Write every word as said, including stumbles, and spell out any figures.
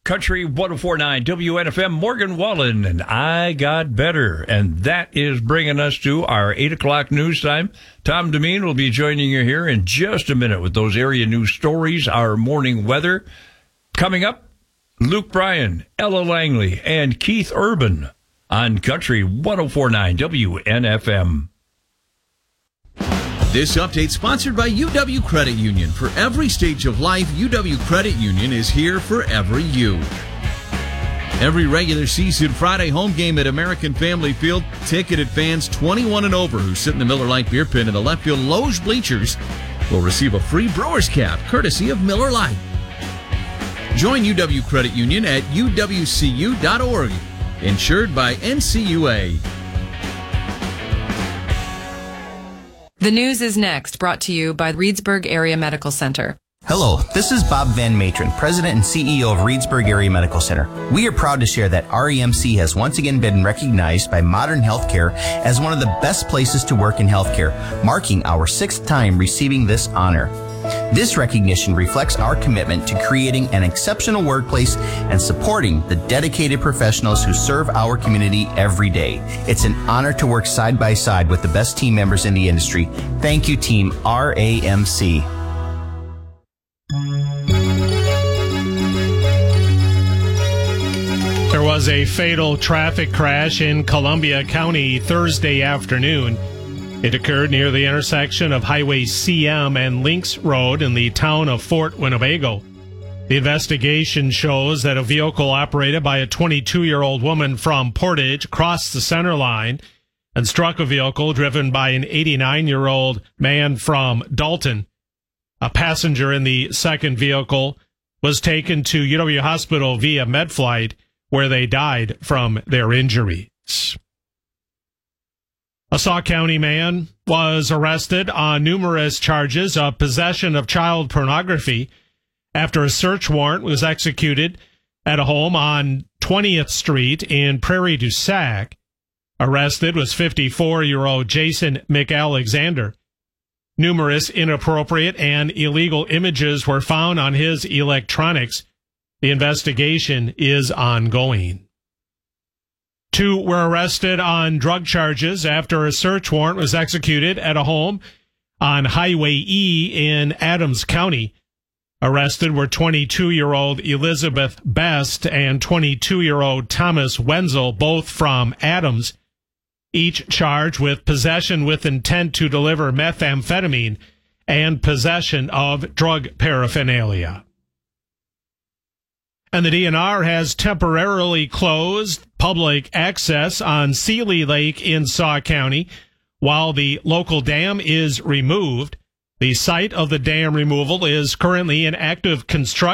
Country one oh four point nine W N F M, Morgan Wallen, and I Got Better. And that is bringing us to our eight o'clock news time. Tom Demeen will be joining you here in just a minute with those area news stories, our morning weather. Coming up, Luke Bryan, Ella Langley, and Keith Urban on Country one oh four point nine W N F M. This update sponsored by U W Credit Union. For every stage of life, U W Credit Union is here for every you. Every regular season Friday home game at American Family Field, ticketed fans twenty-one and over who sit in the Miller Lite beer pit in the left field Loge bleachers will receive a free Brewers cap courtesy of Miller Lite. Join U W Credit Union at U W C U dot org. Insured by N C U A. The news is next, brought to you by Reedsburg Area Medical Center. Hello, this is Bob Van Matron, President and C E O of Reedsburg Area Medical Center. We are proud to share that R E M C has once again been recognized by Modern Healthcare as one of the best places to work in healthcare, marking our sixth time receiving this honor. This recognition reflects our commitment to creating an exceptional workplace and supporting the dedicated professionals who serve our community every day. It's an honor to work side by side with the best team members in the industry. Thank you, Team R A M C. There was a fatal traffic crash in Columbia County Thursday afternoon. It occurred near the intersection of Highway C M and Lynx Road in the town of Fort Winnebago. The investigation shows that a vehicle operated by a twenty-two-year-old woman from Portage crossed the center line and struck a vehicle driven by an eighty-nine-year-old man from Dalton. A passenger in the second vehicle was taken to U W Hospital via MedFlight, where they died from their injuries. A Sauk County man was arrested on numerous charges of possession of child pornography after a search warrant was executed at a home on twentieth Street in Prairie du Sac. Arrested was fifty-four-year-old Jason McAlexander. Numerous inappropriate and illegal images were found on his electronics. The investigation is ongoing. Two were arrested on drug charges after a search warrant was executed at a home on Highway E in Adams County. Arrested were twenty-two-year-old Elizabeth Best and twenty-two-year-old Thomas Wenzel, both from Adams, each charged with possession with intent to deliver methamphetamine and possession of drug paraphernalia. And the D N R has temporarily closed public access on Seeley Lake in Sauk County while the local dam is removed. The site of the dam removal is currently in active construction.